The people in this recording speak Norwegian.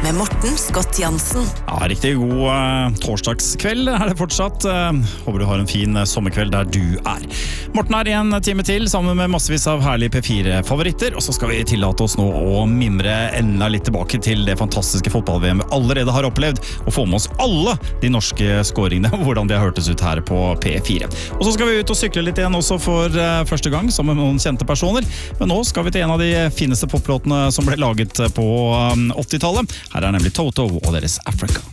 med Morten Scott Jansen. Ja, riktig god torsdagskveld det fortsatt. Håper du har en fin sommerkveld der du Morten i en time til, sammen med massevis av herlige P4-favoritter, og så skal vi tillate oss nå å mimre enda litt tilbake til det fantastiske fotball-VM vi allerede har opplevd, og få med oss alle de norske scoringene, og hvordan de har hørtes ut her på P4. Og så skal vi ut og sykle litt igjen også for første gang, sammen med noen kjente personer, men nå skal vi til en av de fineste poplåtene som ble laget på 80-tallet. Her nemlig Toto og deres Africa.